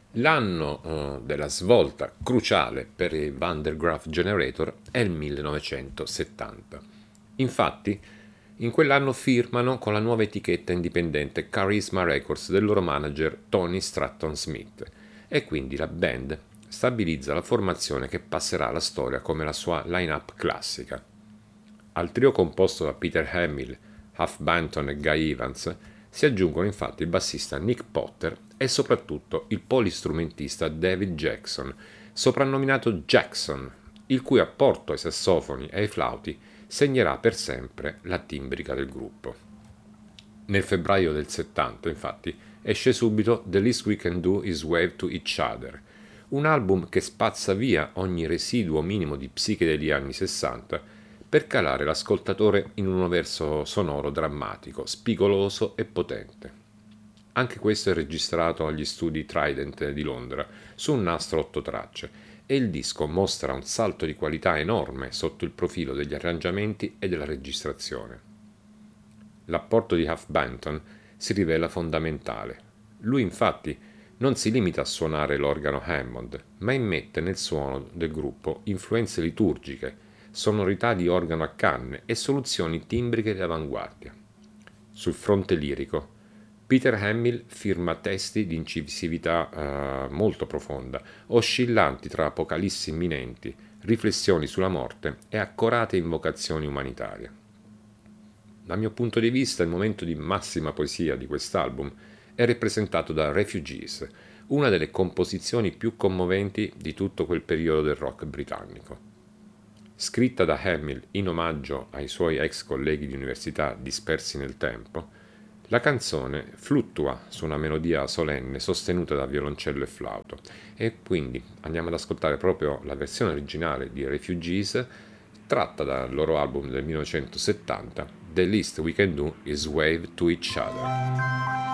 L'anno della svolta cruciale per il Van der Graaf Generator è il 1970. Infatti, in quell'anno firmano con la nuova etichetta indipendente Charisma Records del loro manager Tony Stratton Smith e quindi la band stabilizza la formazione che passerà alla storia come la sua line-up classica. Al trio composto da Peter Hamill, Huff Banton e Guy Evans si aggiungono infatti il bassista Nick Potter e soprattutto il polistrumentista David Jackson, soprannominato Jackson, il cui apporto ai sassofoni e ai flauti segnerà per sempre la timbrica del gruppo. Nel febbraio del 70, infatti, esce subito The Least We Can Do Is Wave to Each Other, un album che spazza via ogni residuo minimo di psichedelia anni 60 per calare l'ascoltatore in un universo sonoro drammatico, spigoloso e potente. Anche questo è registrato agli studi Trident di Londra su un nastro 8 tracce e il disco mostra un salto di qualità enorme sotto il profilo degli arrangiamenti e della registrazione. L'apporto di Huff Banton si rivela fondamentale. Lui infatti non si limita a suonare l'organo Hammond, ma immette nel suono del gruppo influenze liturgiche, sonorità di organo a canne e soluzioni timbriche di avanguardia. Sul fronte lirico, Peter Hamill firma testi di incisività molto profonda, oscillanti tra apocalissi imminenti, riflessioni sulla morte e accorate invocazioni umanitarie. Dal mio punto di vista, il momento di massima poesia di quest'album è rappresentato da Refugees, una delle composizioni più commoventi di tutto quel periodo del rock britannico. Scritta da Hamill in omaggio ai suoi ex colleghi di università dispersi nel tempo, la canzone fluttua su una melodia solenne sostenuta da violoncello e flauto e quindi andiamo ad ascoltare proprio la versione originale di Refugees tratta dal loro album del 1970 The Least We Can Do Is Wave to Each Other.